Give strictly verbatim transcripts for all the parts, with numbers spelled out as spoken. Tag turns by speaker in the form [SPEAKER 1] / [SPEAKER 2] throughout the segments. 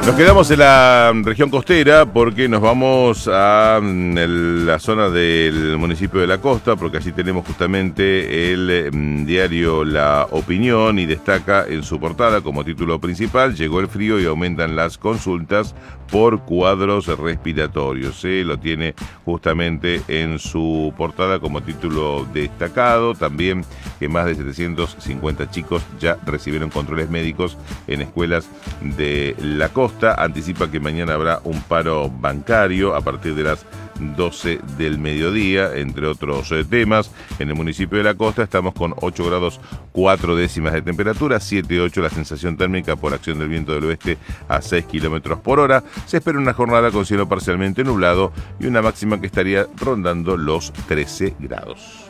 [SPEAKER 1] Nos quedamos en la región costera porque nos vamos a el, la zona del municipio de La Costa, porque allí tenemos justamente el eh, diario La Opinión, y destaca en su portada como título principal: llegó el frío y aumentan las consultas por cuadros respiratorios. ¿eh? Lo tiene justamente en su portada como título destacado. También que más de setecientos cincuenta chicos ya recibieron controles médicos en escuelas de La Costa. Anticipa que mañana habrá un paro bancario a partir de las doce del mediodía, entre otros eh, temas. En el municipio de La Costa estamos con ocho grados cuatro décimas de temperatura, siete ocho la sensación térmica por acción del viento del oeste a seis kilómetros por hora. Se espera una jornada con cielo parcialmente nublado y una máxima que estaría rondando los trece grados.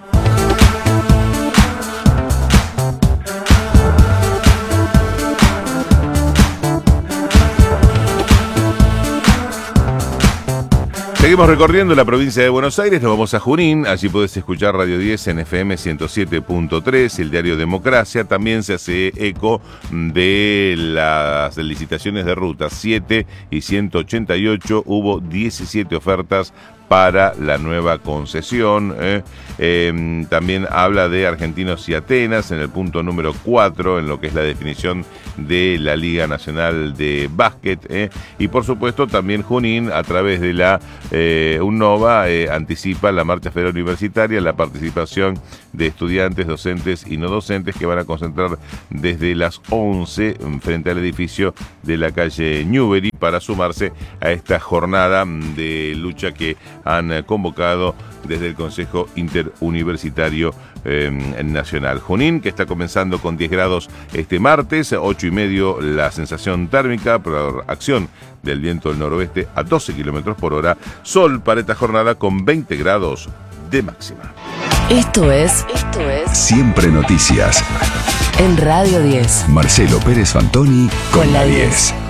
[SPEAKER 1] Seguimos recorriendo la provincia de Buenos Aires, nos vamos a Junín. Allí podés escuchar Radio diez en F M ciento siete punto tres, el diario Democracia. También se hace eco de las licitaciones de rutas siete y ciento ochenta y ocho. Hubo diecisiete ofertas para la nueva concesión. Eh. Eh, también habla de Argentinos y Atenas en el punto número cuatro, en lo que es la definición de la Liga Nacional de Básquet. Eh. Y por supuesto también Junín, a través de la eh, UNOVA, eh, anticipa la marcha federal universitaria, la participación de estudiantes, docentes y no docentes, que van a concentrar desde las once frente al edificio de la calle Newbery para sumarse a esta jornada de lucha que han convocado desde el Consejo Interuniversitario eh, Nacional. Junín, que está comenzando con diez grados este martes, ocho y medio la sensación térmica por acción del viento del noroeste a doce kilómetros por hora. Sol para esta jornada con veinte grados de máxima.
[SPEAKER 2] Esto es, esto es
[SPEAKER 3] Siempre Noticias.
[SPEAKER 2] En Radio diez.
[SPEAKER 3] Marcelo Pérez Fantoni con, con la diez.